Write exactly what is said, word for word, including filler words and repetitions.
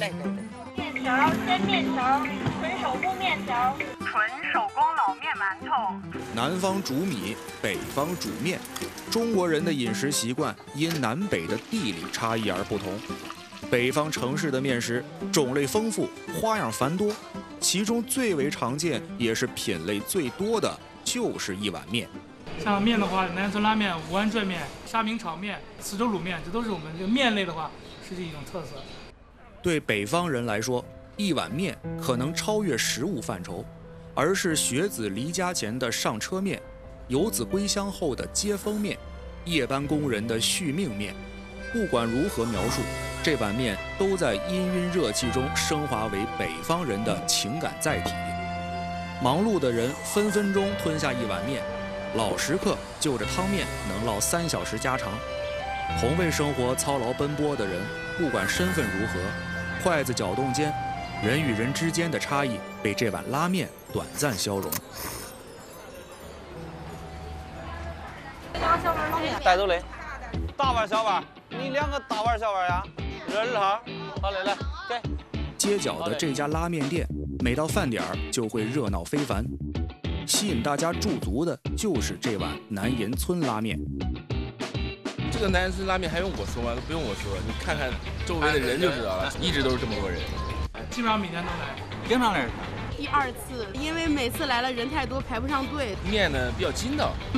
来来来。 面条，鲜面条，纯手工面条， 纯手工老面馒头。 南方煮米，北方煮面，中国人的饮食习惯因南北的地理差异而不同。北方城市的面食种类丰富，花样繁多，其中最为常见也是品类最多的就是一碗面。 像面的话，南村拉面、武安拽面、沙坪炒面、磁州卤面，这都是我们这个面类的话是一种特色。 对北方人来说，一碗面可能超越食物范畴，而是学子离家前的上车面，游子归乡后的接风面，夜班工人的续命面。不管如何描述，这碗面都在氤氲热气中升华为北方人的情感载体。忙碌的人分分钟吞下一碗面，老食客就着汤面能唠三小时家常。同为生活操劳奔波的人，不管身份如何，筷子搅动间，人与人之间的差异被这碗拉面短暂消融。 带走嘞，大碗小碗，你两个大碗小碗呀，热热哈。好嘞，来给。 街角的这家拉面店，每到饭点儿就会热闹非凡，吸引大家驻足的就是这碗南岩村拉面。 这个南岩村拉面还用我说吗？都不用我说，你看看周围的人就知道了，一直都是这么多人。 基本上每天都来， 经常来。 第二次，因为每次来了人太多，排不上队。 面呢比较筋道，